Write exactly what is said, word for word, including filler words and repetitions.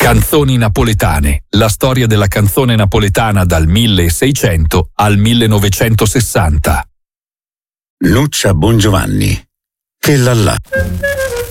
Canzoni napoletane, la storia della canzone napoletana dal milleseicento al millenovecentosessanta. Nuccia Bongiovanni, che là là.